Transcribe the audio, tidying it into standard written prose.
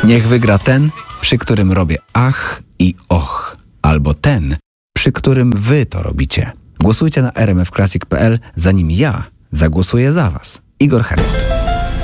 Niech wygra ten, przy którym robię ach i och, albo ten, przy którym wy to robicie. Głosujcie na rmfclassic.pl, zanim ja zagłosuję za was. Igor Hergot.